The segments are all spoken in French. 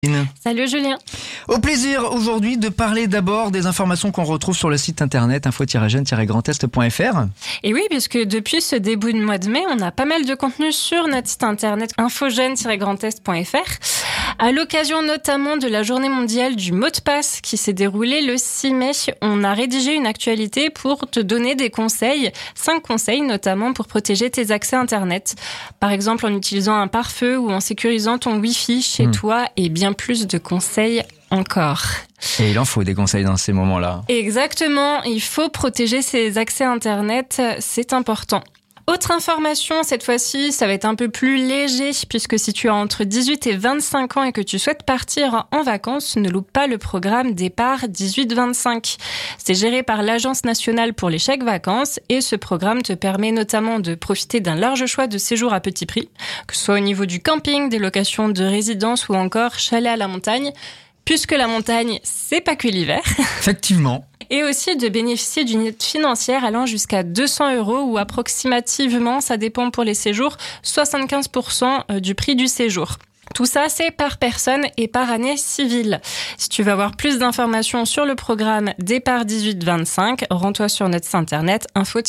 Salut Julien. Au plaisir aujourd'hui de parler d'abord des informations qu'on retrouve sur le site internet info-jeune-grandest.fr. Et oui, puisque depuis ce début de mois de mai, on a pas mal de contenu sur notre site internet info-jeune-grandest.fr. À l'occasion notamment de la journée mondiale du mot de passe qui s'est déroulée le 6 mai, on a rédigé une actualité pour te donner des conseils, 5 conseils notamment pour protéger tes accès internet. Par exemple en utilisant un pare-feu ou en sécurisant ton Wi-Fi chez toi et bien plus de conseils encore. Et il en faut des conseils dans ces moments-là. Exactement, il faut protéger ses accès internet, c'est important. Autre information, cette fois-ci, ça va être un peu plus léger, puisque si tu as entre 18 et 25 ans et que tu souhaites partir en vacances, ne loupe pas le programme Départ 18-25. C'est géré par l'Agence nationale pour les chèques vacances et ce programme te permet notamment de profiter d'un large choix de séjours à petit prix, que ce soit au niveau du camping, des locations de résidence ou encore chalet à la montagne, puisque la montagne, c'est pas que l'hiver. Effectivement. Et aussi de bénéficier d'une aide financière allant jusqu'à 200 € ou approximativement, ça dépend pour les séjours, 75% du prix du séjour. Tout ça, c'est par personne et par année civile. Si tu veux avoir plus d'informations sur le programme Départ 18-25, rends-toi sur notre site internet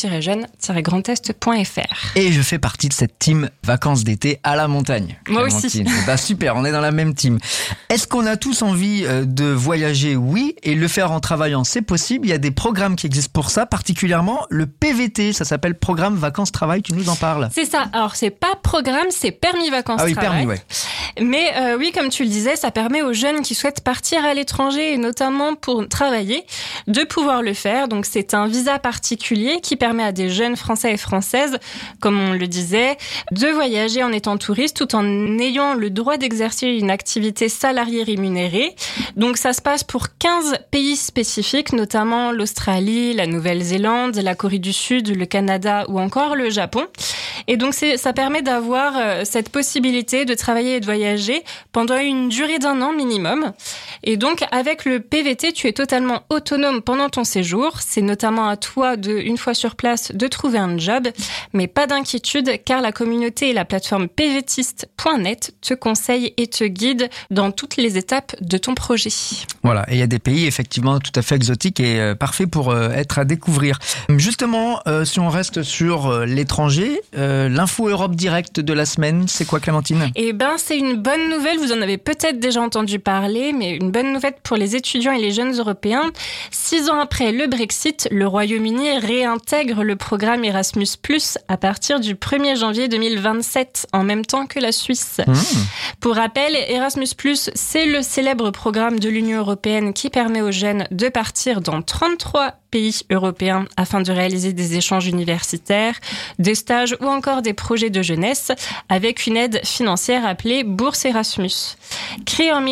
info-jeune-grandest.fr. Et je fais partie de cette team vacances d'été à la montagne. Moi aussi. Bah super, on est dans la même team. Est-ce qu'on a tous envie de voyager? Oui, et le faire en travaillant, c'est possible. Il y a des programmes qui existent pour ça, particulièrement le PVT, ça s'appelle Programme Vacances-Travail, tu nous en parles. C'est ça, alors c'est pas programme, c'est permis vacances-travail. Ah oui, permis, ouais. Mais oui, comme tu le disais, ça permet aux jeunes qui souhaitent partir à l'étranger et notamment pour travailler, de pouvoir le faire. Donc c'est un visa particulier qui permet à des jeunes Français et Françaises, comme on le disait, de voyager en étant touriste tout en ayant le droit d'exercer une activité salariée rémunérée. Donc ça se passe pour 15 pays spécifiques, notamment l'Australie, la Nouvelle-Zélande, la Corée du Sud, le Canada ou encore le Japon. Et donc ça permet d'avoir cette possibilité de travailler et de voyager pendant une durée d'1 an minimum. Et donc, avec le PVT, tu es totalement autonome pendant ton séjour. C'est notamment à toi, une fois sur place, de trouver un job. Mais pas d'inquiétude, car la communauté et la plateforme pvtiste.net te conseillent et te guident dans toutes les étapes de ton projet. Voilà, et il y a des pays effectivement tout à fait exotiques et parfaits pour être à découvrir. Justement, si on reste sur l'étranger, l'info Europe Direct de la semaine, c'est quoi Clémentine ? Eh ben, c'est une bonne nouvelle, vous en avez peut-être déjà entendu parler, mais une bonne nouvelle pour les étudiants et les jeunes européens. 6 ans après le Brexit, le Royaume-Uni réintègre le programme Erasmus+, à partir du 1er janvier 2027, en même temps que la Suisse. Pour rappel, Erasmus+, c'est le célèbre programme de l'Union européenne qui permet aux jeunes de partir dans 33 pays européens afin de réaliser des échanges universitaires, des stages ou encore des projets de jeunesse avec une aide financière appelée Bourse Erasmus. Créé en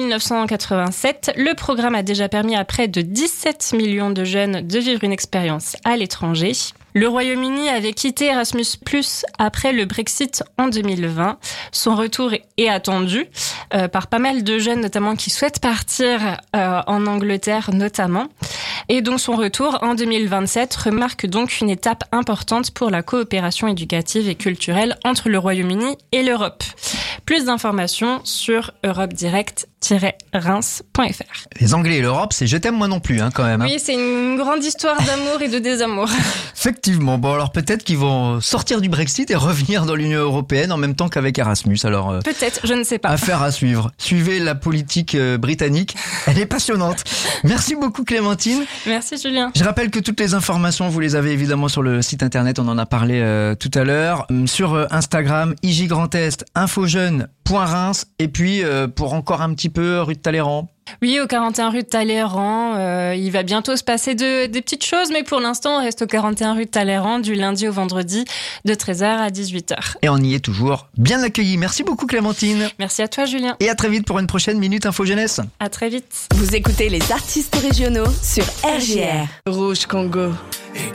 1987, le programme a déjà permis à près de 17 millions de jeunes de vivre une expérience à l'étranger. Le Royaume-Uni avait quitté Erasmus+ après le Brexit en 2020. Son retour est attendu par pas mal de jeunes, notamment qui souhaitent partir en Angleterre notamment. Et donc son retour en 2027 remarque donc une étape importante pour la coopération éducative et culturelle entre le Royaume-Uni et l'Europe. Plus d'informations sur europedirect-reims.fr. Les Anglais et l'Europe, c'est je t'aime moi non plus quand même. Oui, c'est une grande histoire d'amour et de désamour. Effectivement, bon alors peut-être qu'ils vont sortir du Brexit et revenir dans l'Union européenne en même temps qu'avec Erasmus. Alors peut-être, je ne sais pas. Affaire à suivre. Suivez la politique britannique, elle est passionnante. Merci beaucoup Clémentine. Merci Julien. Je rappelle que toutes les informations, vous les avez évidemment sur le site internet, on en a parlé tout à l'heure. Sur Instagram, IJGrandEst, infojeune.reims et puis pour encore un petit peu, rue de Talleyrand. Oui, au 41 rue de Talleyrand. Il va bientôt se passer des petites choses, mais pour l'instant, on reste au 41 rue de Talleyrand du lundi au vendredi de 13h à 18h. Et on y est toujours bien accueillis. Merci beaucoup Clémentine. Merci à toi Julien. Et à très vite pour une prochaine Minute Info Jeunesse. À très vite. Vous écoutez les artistes régionaux sur RJR. Rouge Congo.